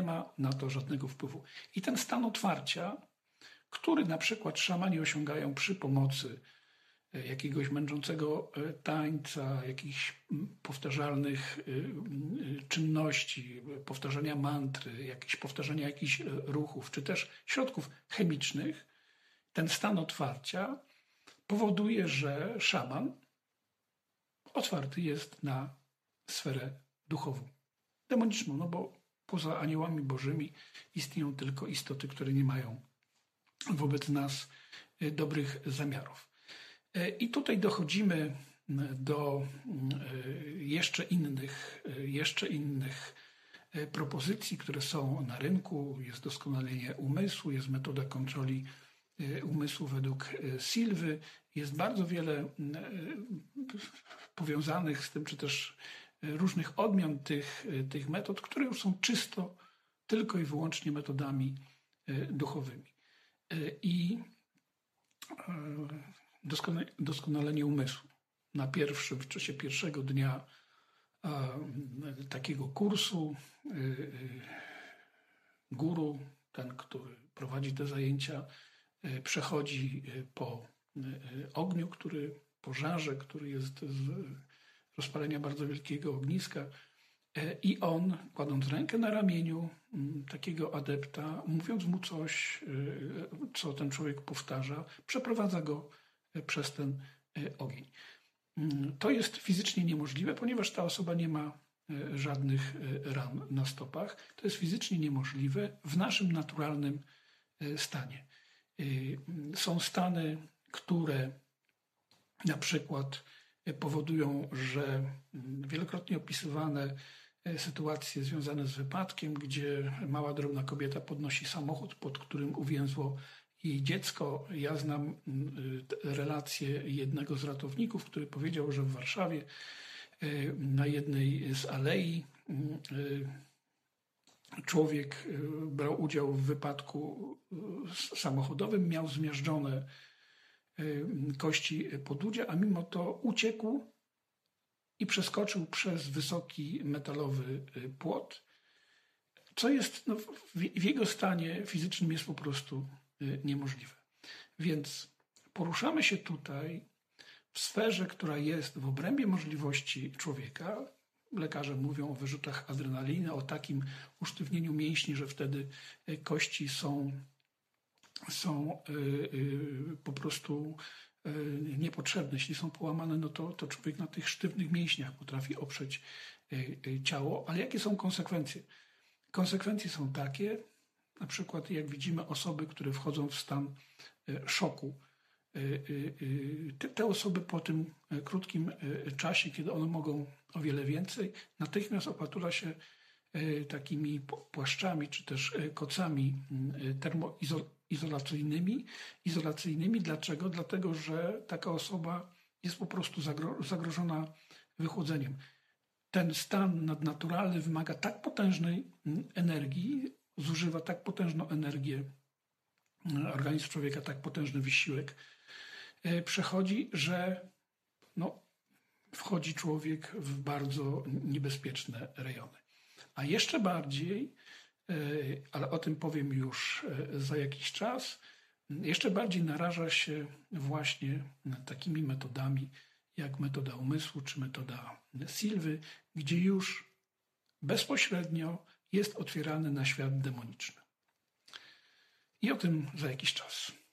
ma na to żadnego wpływu. I ten stan otwarcia, który na przykład szamani osiągają przy pomocy jakiegoś męczącego tańca, jakichś powtarzalnych czynności, powtarzania mantry, powtarzania jakichś ruchów, czy też środków chemicznych, ten stan otwarcia powoduje, że szaman otwarty jest na sferę duchową, demoniczną, no bo poza aniołami bożymi istnieją tylko istoty, które nie mają wobec nas dobrych zamiarów. I tutaj dochodzimy do jeszcze innych propozycji, które są na rynku. Jest doskonalenie umysłu, jest metoda kontroli umysłu według Silwy. Jest bardzo wiele powiązanych z tym, czy też różnych odmian tych metod, które już są czysto tylko i wyłącznie metodami duchowymi. I doskonalenie umysłu. W czasie pierwszego dnia takiego kursu guru, ten, który prowadzi te zajęcia, przechodzi po ogniu, po żarze, który jest z rozpalenia bardzo wielkiego ogniska, i on, kładąc rękę na ramieniu takiego adepta, mówiąc mu coś, co ten człowiek powtarza, przeprowadza go przez ten ogień. To jest fizycznie niemożliwe, ponieważ ta osoba nie ma żadnych ran na stopach. To jest fizycznie niemożliwe w naszym naturalnym stanie. Są stany, które na przykład powodują, że wielokrotnie opisywane sytuacje związane z wypadkiem, gdzie mała, drobna kobieta podnosi samochód, pod którym uwięzło jej dziecko. Ja znam relację jednego z ratowników, który powiedział, że w Warszawie na jednej z alei człowiek brał udział w wypadku samochodowym, miał zmiażdżone kości podłudzia, a mimo to uciekł i przeskoczył przez wysoki metalowy płot, co jest w jego stanie fizycznym jest po prostu niemożliwe. Więc poruszamy się tutaj w sferze, która jest w obrębie możliwości człowieka. Lekarze mówią o wyrzutach adrenaliny, o takim usztywnieniu mięśni, że wtedy kości są po prostu niepotrzebne. Jeśli są połamane, no to człowiek na tych sztywnych mięśniach potrafi oprzeć ciało. Ale jakie są konsekwencje? Konsekwencje są takie, na przykład jak widzimy osoby, które wchodzą w stan szoku. Te osoby po tym krótkim czasie, kiedy one mogą o wiele więcej, natychmiast opatura się takimi płaszczami czy też kocami izolacyjnymi. Dlaczego? Dlatego, że taka osoba jest po prostu zagrożona wychłodzeniem. Ten stan nadnaturalny wymaga tak potężnej energii, zużywa tak potężną energię, organizm człowieka tak potężny wysiłek przechodzi, że wchodzi człowiek w bardzo niebezpieczne rejony. A jeszcze bardziej, ale o tym powiem już za jakiś czas, jeszcze bardziej naraża się właśnie takimi metodami jak metoda umysłu czy metoda Silwy, gdzie już bezpośrednio jest otwierany na świat demoniczny. I o tym za jakiś czas.